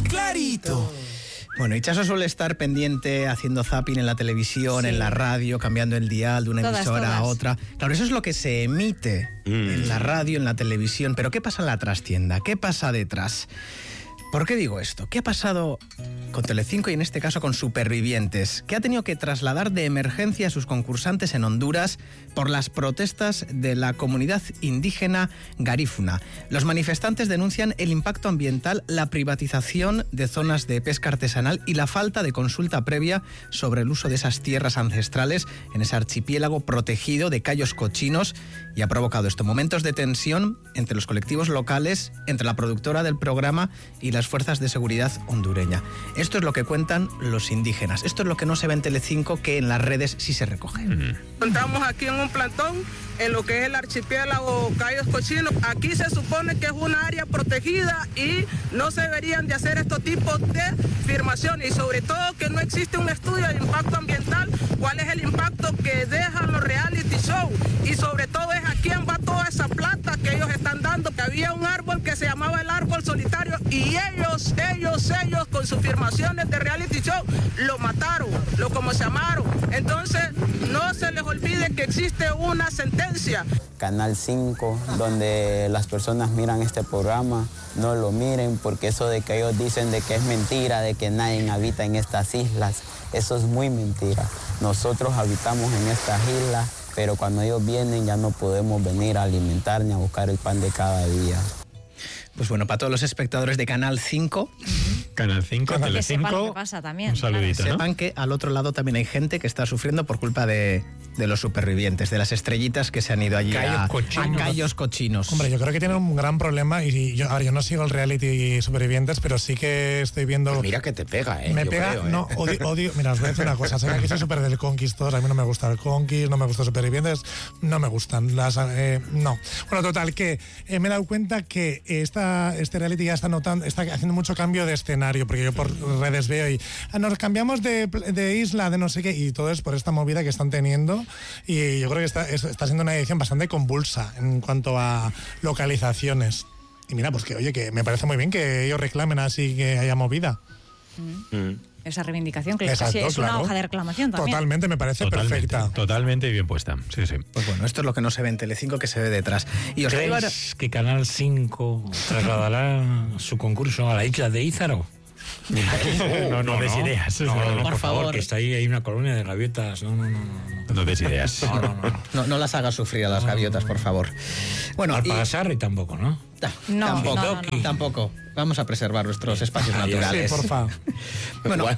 clarito. Bueno, Itxaso suele estar pendiente haciendo zapping en la televisión, sí, en la radio, cambiando el dial de una emisora a otra. Claro, eso es lo que se emite en la radio, en la televisión. Pero ¿qué pasa en la trastienda? ¿Qué pasa detrás? ¿Por qué digo esto? ¿Qué ha pasado con Telecinco y en este caso con Supervivientes? Que ha tenido que trasladar de emergencia a sus concursantes en Honduras por las protestas de la comunidad indígena garífuna. Los manifestantes denuncian el impacto ambiental, la privatización de zonas de pesca artesanal y la falta de consulta previa sobre el uso de esas tierras ancestrales en ese archipiélago protegido de Cayos Cochinos, y ha provocado esto momentos de tensión entre los colectivos locales, entre la productora del programa y las fuerzas de seguridad hondureña. Esto es lo que cuentan los indígenas. Esto es lo que no se ve en Telecinco, que en las redes sí se recoge. Entramos aquí en un plantón, en lo que es el archipiélago Cayos Cochinos. Aquí se supone que es una área protegida y no se deberían de hacer estos tipos de afirmaciones. Y sobre todo que no existe un estudio de impacto ambiental, cuál es el impacto que dejan los reality shows. Y sobre todo es a quién va toda esa plata que ellos están dando. Que había un árbol que se llamaba el árbol solitario y ellos con sus afirmaciones de reality show lo mataron, lo como se llamaron. Entonces no se les olvide que existe una sentencia. Canal 5, donde las personas miran este programa, no lo miren, porque eso de que ellos dicen de que es mentira, de que nadie habita en estas islas, eso es muy mentira. Nosotros habitamos en estas islas, pero cuando ellos vienen ya no podemos venir a alimentar ni a buscar el pan de cada día. Pues bueno, para todos los espectadores de Canal 5... Canal 5, Telecinco, que sepan lo que pasa también, un saludito, claro. ¿no? Sepan que al otro lado también hay gente que está sufriendo por culpa de los supervivientes, de las estrellitas que se han ido allí a Cayos Cochinos. Hombre, yo creo que tienen un gran problema y yo no sigo el reality Supervivientes, pero sí que estoy viendo... Pues mira que te pega, ¿eh? Me yo pega, creo, no, odio... Mira, os voy a decir una cosa, sé que aquí soy súper del Conquist todos, a mí no me gusta el Conquist, no me gusta Supervivientes, no me gustan las... no. Bueno, total, que me he dado cuenta que este reality ya está haciendo mucho cambio de escenario, porque yo por redes veo y nos cambiamos de isla, de no sé qué, y todo es por esta movida que están teniendo, y yo creo que está siendo una edición bastante convulsa en cuanto a localizaciones. Y mira, pues que oye, que me parece muy bien que ellos reclamen así, que haya movida. Esa reivindicación, que exacto, casi es una hoja de reclamación también. Totalmente, me parece perfecta. Totalmente bien puesta, sí, sí. Pues bueno, esto es lo que no se ve en Telecinco, que se ve detrás. Y os ¿Crees que Canal 5 trasladará su concurso a la isla de Ízaro? No des ideas. No, por favor, que está ahí, hay una colonia de gaviotas. No des ideas. No las hagas sufrir a las gaviotas, por favor. Bueno, Alpagasarri tampoco, ¿no? Tampoco. Vamos a preservar nuestros espacios naturales. Sí, porfa. Bueno, igual,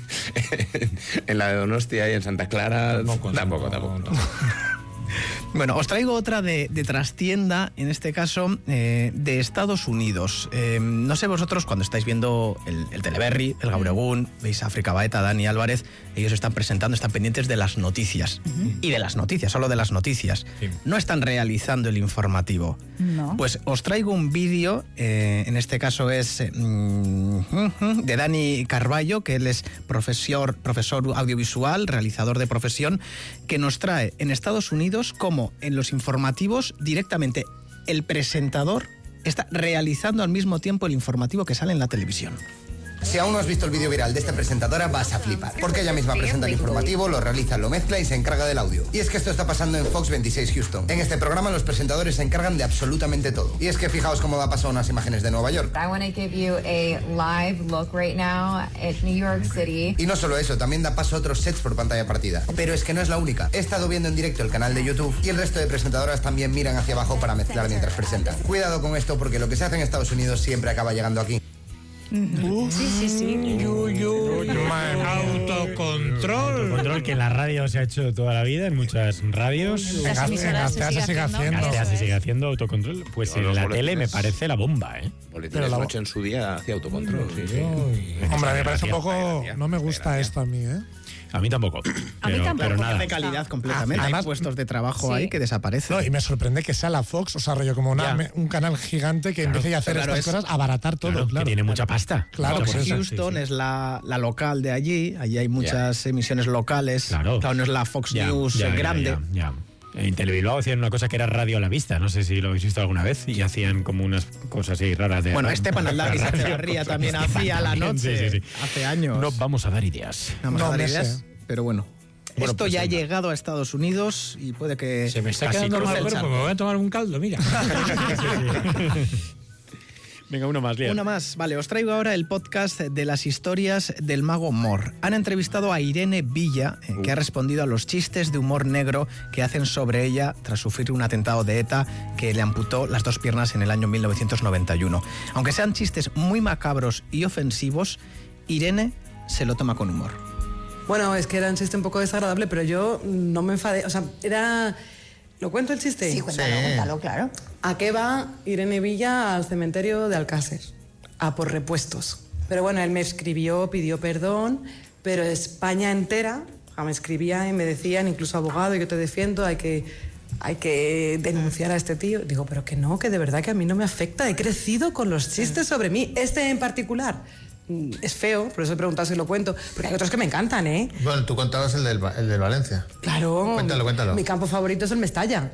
en la de Donostia y en Santa Clara tampoco. Bueno, os traigo otra de trastienda, en este caso de Estados Unidos. No sé vosotros, cuando estáis viendo el Teleberri, el Gaur Egun, veis a África Baeta, Dani Álvarez, ellos están presentando, están pendientes de las noticias. Y de las noticias, solo de las noticias. Sí. No están realizando el informativo. No. Pues os traigo un vídeo, en este caso es de Dani Carballo, que él es profesor audiovisual, realizador de profesión, que nos trae en Estados Unidos como en los informativos directamente el presentador está realizando al mismo tiempo el informativo que sale en la televisión. Si aún no has visto el vídeo viral de esta presentadora, vas a flipar. Porque ella misma presenta el informativo, lo realiza, lo mezcla y se encarga del audio. Y es que esto está pasando en Fox 26 Houston. En este programa los presentadores se encargan de absolutamente todo. Y es que fijaos cómo da paso a unas imágenes de Nueva York. I want to give you a live look right now at New York City. Y no solo eso, también da paso a otros sets por pantalla partida. Pero es que no es la única. He estado viendo en directo el canal de YouTube y el resto de presentadoras también miran hacia abajo para mezclar mientras presentan. Cuidado con esto porque lo que se hace en Estados Unidos siempre acaba llegando aquí. Sí. Autocontrol que en la radio se ha hecho toda la vida, en muchas radios. En Gaztea se sigue haciendo. Gaztea se sigue haciendo autocontrol. Pues en la tele me parece la bomba, ¿eh? Boletines Noche en su día hacía autocontrol, sí. Hombre, me parece un poco... No me gusta esto a mí, ¿eh? A mí tampoco. Pero nada. de calidad completamente. Además, hay puestos de trabajo ahí que desaparecen. No, y me sorprende que sea la Fox, o sea, rollo como un canal gigante que empiece a hacer estas cosas, abaratar todo. Claro. Que tiene mucha pasta. Claro, Fox por eso. Houston es la local de allí. Allí hay muchas emisiones locales. Claro, no es la Fox News grande. En Telebilbao hacían una cosa que era radio a la vista, no sé si lo habéis visto alguna vez, y hacían como unas cosas así raras de... Bueno, Esteban Aldán y Echevarría también hacía a la noche, sí. hace años. No vamos a dar ideas. Vamos a dar ideas, sé. pero bueno. Bueno, Esto pues ya ha venga. llegado a Estados Unidos y puede que... Se me está casi quedando cruce mal el cuerpo, charco. me voy a tomar un caldo, mira. Venga, uno más, Lian. Una más. Vale, os traigo ahora el podcast de las historias del mago Mor. Han entrevistado a Irene Villa, que ha respondido a los chistes de humor negro que hacen sobre ella tras sufrir un atentado de ETA que le amputó las 2 piernas en el año 1991. Aunque sean chistes muy macabros y ofensivos, Irene se lo toma con humor. Bueno, es que era un chiste un poco desagradable, pero yo no me enfadé. O sea, era... ¿Lo cuento el chiste? Sí, cuéntalo, claro. ¿A qué va Irene Villa al cementerio de Alcácer? A por repuestos. Pero bueno, él me escribió, pidió perdón, pero España entera me escribía y me decían, incluso abogado, yo te defiendo, hay que denunciar a este tío. Digo, pero que no, que de verdad que a mí no me afecta. He crecido con los chistes sobre mí. Este en particular es feo, por eso he preguntado si lo cuento, porque hay otros que me encantan, ¿eh? Bueno, tú contabas el del Valencia. Claro. Cuéntalo. Mi campo favorito es el Mestalla.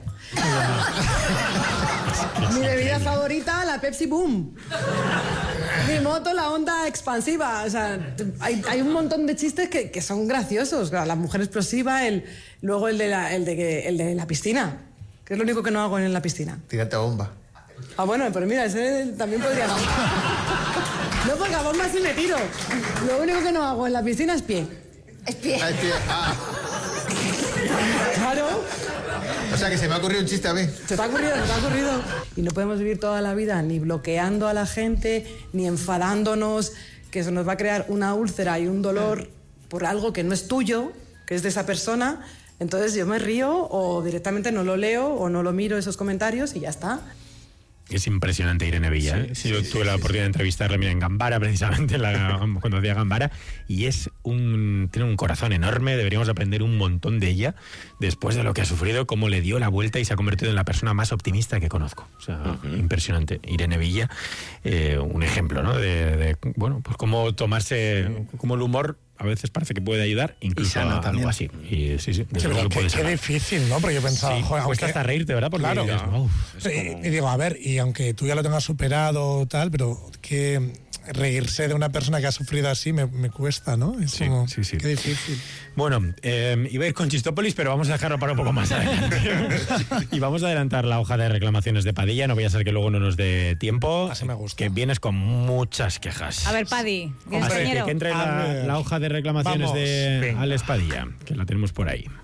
Mi bebida favorita, la Pepsi Boom. Mi moto, la Honda Expansiva. O sea, hay un montón de chistes que son graciosos. La mujer explosiva, luego el de la piscina, que es lo único que no hago en la piscina. Tírate a bomba. Ah, bueno, pero mira, ese también podría... No, porque a bomba sí me tiro. Lo único que no hago en la piscina es pie. Es pie. Ah, es pie. Ah. Claro. O sea, que se me ha ocurrido un chiste a mí. Se te ha ocurrido. Y no podemos vivir toda la vida ni bloqueando a la gente, ni enfadándonos, que eso nos va a crear una úlcera y un dolor por algo que no es tuyo, que es de esa persona. Entonces yo me río o directamente no lo leo o no lo miro esos comentarios y ya está. Es impresionante Irene Villa. Sí, Yo tuve la oportunidad de entrevistarla en Gambara, precisamente, cuando hacía Gambara, y tiene un corazón enorme. Deberíamos aprender un montón de ella, después de lo que ha sufrido, cómo le dio la vuelta y se ha convertido en la persona más optimista que conozco. O sea, impresionante. Irene Villa, un ejemplo, ¿no? De pues cómo tomarse, cómo el humor a veces parece que puede ayudar, incluso a algo así. Y sí, desde luego puede Qué ser. difícil, ¿no? Porque yo pensaba, joder, cuesta hasta reírte, ¿verdad? Porque claro. digas, Y digo, a ver, y aunque tú ya lo tengas superado tal, pero que reírse de una persona que ha sufrido así me cuesta, ¿no? Es Sí. Qué difícil. Bueno, iba a ir con Chistópolis, pero vamos a dejarlo para un poco más adelante. Y vamos a adelantar la hoja de reclamaciones de Padilla, no vaya a ser que luego no nos dé tiempo. Así me gusta. Que vienes con muchas quejas. A ver, Paddy, ¿vienes Así primero? que entre la hoja de reclamaciones Vamos, de venga. Alex Padilla, que la tenemos por ahí.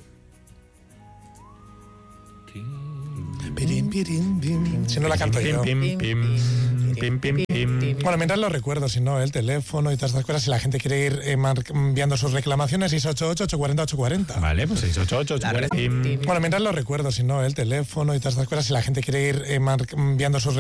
Pirim, pirim, pim. Si no la canto yo. Pim, pim, pim, pim, pim. Bueno, mientras lo recuerdo, si no, el teléfono y todas estas cosas, si la gente quiere ir enviando sus reclamaciones, 688-840-840. Vale, pues 688-840. Bueno, mientras lo recuerdo, si no, el teléfono y todas estas cosas, si la gente quiere ir enviando sus